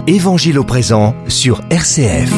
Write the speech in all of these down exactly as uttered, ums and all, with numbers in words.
Évangile au présent sur R C F.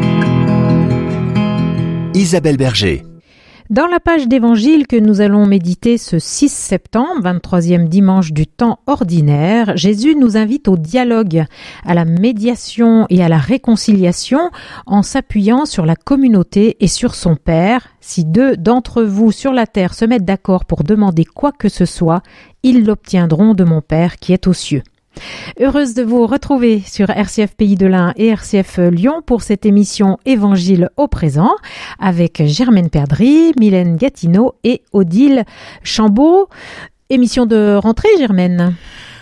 Isabelle Berger. Dans la page d'Évangile que nous allons méditer ce six septembre, vingt-troisième dimanche du temps ordinaire, Jésus nous invite au dialogue, à la médiation et à la réconciliation en s'appuyant sur la communauté et sur son Père. Si deux d'entre vous sur la terre se mettent d'accord pour demander quoi que ce soit, ils l'obtiendront de mon Père qui est aux cieux. Heureuse de vous retrouver sur R C F Pays de l'Ain et R C F Lyon pour cette émission Évangile au présent avec Germaine Perdry, Mylène Gatineau et Odile Chambaud. Émission de rentrée, Germaine?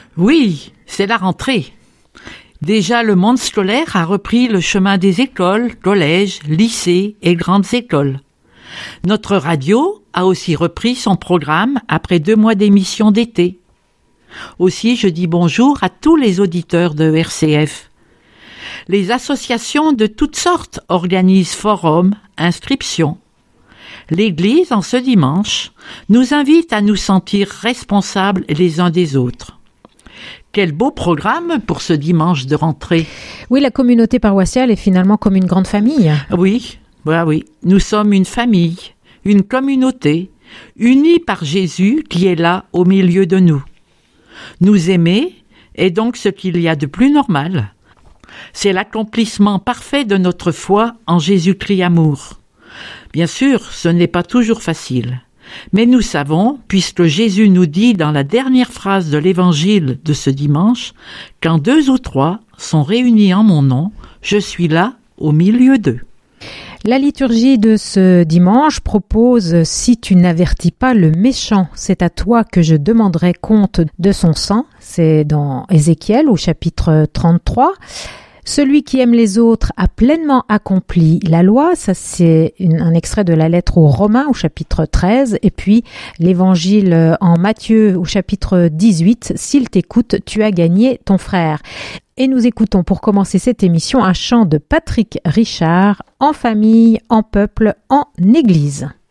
Oui, c'est la rentrée. Déjà, le monde scolaire a repris le chemin des écoles, collèges, lycées et grandes écoles. Notre radio a aussi repris son programme après deux mois d'émission d'été. Aussi, je dis bonjour à tous les auditeurs de R C F. Les associations de toutes sortes organisent forums, inscriptions. L'Église, en ce dimanche, nous invite à nous sentir responsables les uns des autres. Quel beau programme pour ce dimanche de rentrée. Oui, la communauté paroissiale est finalement comme une grande famille. Oui, bah oui, nous sommes une famille, une communauté, unie par Jésus qui est là au milieu de nous. Nous aimer est donc ce qu'il y a de plus normal. C'est l'accomplissement parfait de notre foi en Jésus-Christ amour. Bien sûr, ce n'est pas toujours facile. Mais nous savons, puisque Jésus nous dit dans la dernière phrase de l'Évangile de ce dimanche, « Quand deux ou trois sont réunis en mon nom, je suis là au milieu d'eux. » La liturgie de ce dimanche propose « Si tu n'avertis pas le méchant, c'est à toi que je demanderai compte de son sang ». C'est dans Ézéchiel au chapitre trente-trois. Celui qui aime les autres a pleinement accompli la loi. Ça, c'est une, un extrait de la lettre aux Romains au chapitre treize. Et puis, l'évangile en Matthieu au chapitre dix-huit. S'il t'écoute, tu as gagné ton frère. Et nous écoutons pour commencer cette émission un chant de Patrick Richard, En famille, en peuple, en église.